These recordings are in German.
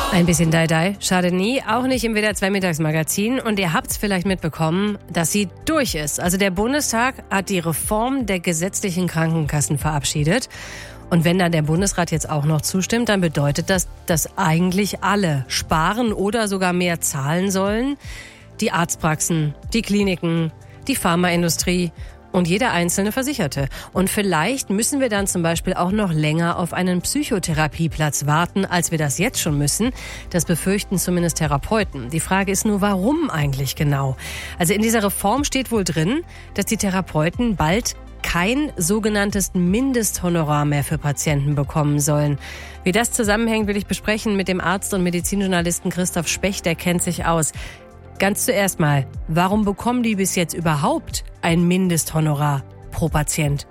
Ein bisschen Dai-Dai, schadet nie, auch nicht im WDR 2 Mittagsmagazin. Und ihr habt's vielleicht mitbekommen, dass sie durch ist. Also der Bundestag hat die Reform der gesetzlichen Krankenkassen verabschiedet. Und wenn dann der Bundesrat jetzt auch noch zustimmt, dann bedeutet das, dass eigentlich alle sparen oder sogar mehr zahlen sollen. Die Arztpraxen, die Kliniken, die Pharmaindustrie und jeder einzelne Versicherte. Und vielleicht müssen wir dann zum Beispiel auch noch länger auf einen Psychotherapieplatz warten, als wir das jetzt schon müssen. Das befürchten zumindest Therapeuten. Die Frage ist nur, warum eigentlich genau? Also in dieser Reform steht wohl drin, dass die Therapeuten bald kein sogenanntes Mindesthonorar mehr für Patienten bekommen sollen. Wie das zusammenhängt, will ich besprechen mit dem Arzt und Medizinjournalisten Christoph Specht, der kennt sich aus. Ganz zuerst mal, warum bekommen die bis jetzt überhaupt ein Mindesthonorar pro Patient?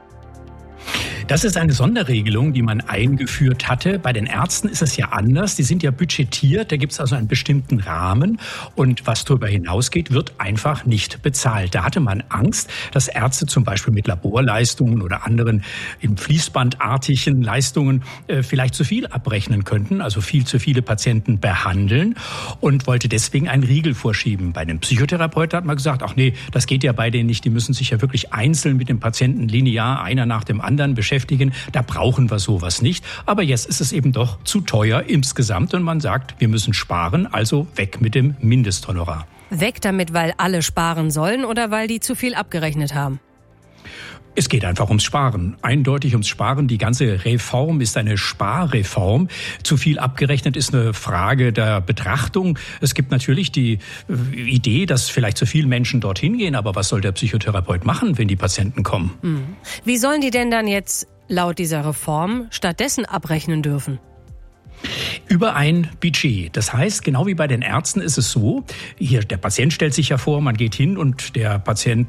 Das ist eine Sonderregelung, die man eingeführt hatte. Bei den Ärzten ist es ja anders. Die sind ja budgetiert. Da gibt es also einen bestimmten Rahmen. Und was darüber hinausgeht, wird einfach nicht bezahlt. Da hatte man Angst, dass Ärzte zum Beispiel mit Laborleistungen oder anderen im Fließbandartigen Leistungen vielleicht zu viel abrechnen könnten, also viel zu viele Patienten behandeln und wollte deswegen einen Riegel vorschieben. Bei den Psychotherapeuten hat man gesagt, ach nee, das geht ja bei denen nicht. Die müssen sich ja wirklich einzeln mit dem Patienten linear einer nach dem anderen beschäftigen. Da brauchen wir sowas nicht. Aber jetzt ist es eben doch zu teuer insgesamt und man sagt, wir müssen sparen, also weg mit dem Mindesthonorar. Weg damit, weil alle sparen sollen oder weil die zu viel abgerechnet haben? Es geht einfach ums Sparen, eindeutig ums Sparen. Die ganze Reform ist eine Sparreform. Zu viel abgerechnet ist eine Frage der Betrachtung. Es gibt natürlich die Idee, dass vielleicht zu viele Menschen dorthin gehen. Aber was soll der Psychotherapeut machen, wenn die Patienten kommen? Wie sollen die denn dann jetzt laut dieser Reform stattdessen abrechnen dürfen? Über ein Budget. Das heißt, genau wie bei den Ärzten ist es so, hier der Patient stellt sich ja vor, man geht hin und der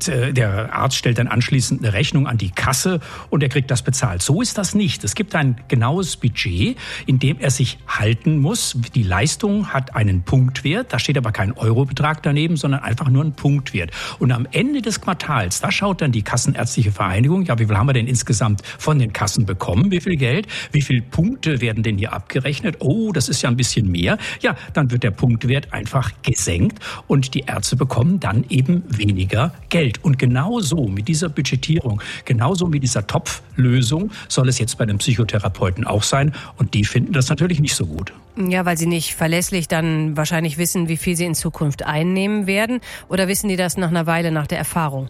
Arzt stellt dann anschließend eine Rechnung an die Kasse und er kriegt das bezahlt. So ist das nicht. Es gibt ein genaues Budget, in dem er sich halten muss. Die Leistung hat einen Punktwert, da steht aber kein Eurobetrag daneben, sondern einfach nur ein Punktwert. Und am Ende des Quartals, da schaut dann die Kassenärztliche Vereinigung, ja, wie viel haben wir denn insgesamt von den Kassen bekommen? Wie viel Geld? Wie viele Punkte werden denn hier abgerechnet? Oh, das ist ja ein bisschen mehr. Ja, dann wird der Punktwert einfach gesenkt und die Ärzte bekommen dann eben weniger Geld. Und genauso mit dieser Budgetierung, genauso mit dieser Topflösung soll es jetzt bei den Psychotherapeuten auch sein. Und die finden das natürlich nicht so gut. Ja, weil sie nicht verlässlich dann wahrscheinlich wissen, wie viel sie in Zukunft einnehmen werden. Oder wissen die das nach einer Weile, nach der Erfahrung?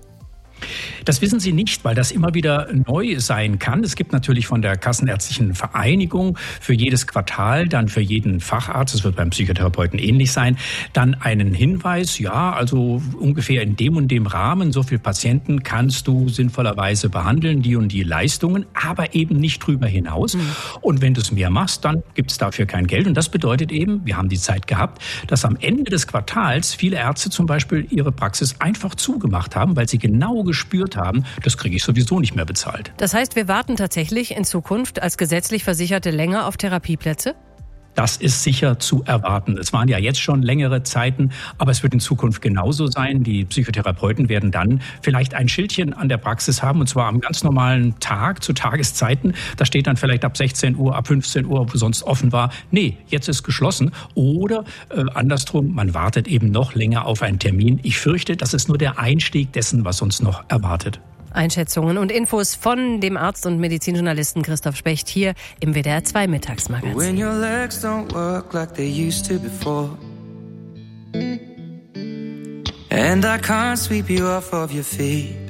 Das wissen Sie nicht, weil das immer wieder neu sein kann. Es gibt natürlich von der Kassenärztlichen Vereinigung für jedes Quartal, dann für jeden Facharzt, das wird beim Psychotherapeuten ähnlich sein, dann einen Hinweis, ja, also ungefähr in dem und dem Rahmen, so viele Patienten kannst du sinnvollerweise behandeln, die und die Leistungen, aber eben nicht drüber hinaus. Und wenn du es mehr machst, dann gibt es dafür kein Geld. Und das bedeutet eben, wir haben die Zeit gehabt, dass am Ende des Quartals viele Ärzte zum Beispiel ihre Praxis einfach zugemacht haben, weil sie genau gespürt haben, das kriege ich sowieso nicht mehr bezahlt. Das heißt, wir warten tatsächlich in Zukunft als gesetzlich Versicherte länger auf Therapieplätze? Das ist sicher zu erwarten. Es waren ja jetzt schon längere Zeiten, aber es wird in Zukunft genauso sein. Die Psychotherapeuten werden dann vielleicht ein Schildchen an der Praxis haben, und zwar am ganz normalen Tag, zu Tageszeiten. Da steht dann vielleicht ab 16 Uhr, ab 15 Uhr, wo sonst offen war. Nee, jetzt ist geschlossen. Oder andersrum, man wartet eben noch länger auf einen Termin. Ich fürchte, das ist nur der Einstieg dessen, was uns noch erwartet. Einschätzungen und Infos von dem Arzt und Medizinjournalisten Christoph Specht hier im WDR 2 Mittagsmagazin. When your legs don't work like they used to before, and I can't sweep you off of your feet.